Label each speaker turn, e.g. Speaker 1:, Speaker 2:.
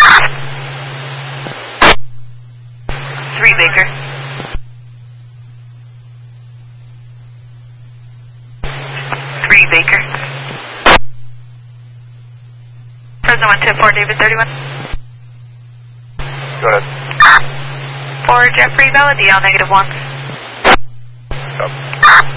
Speaker 1: 3 Baker. 3 Baker. Fresno 124, David 31.
Speaker 2: Go ahead.
Speaker 1: For Jeffrey, valid DL -1.
Speaker 2: Yep.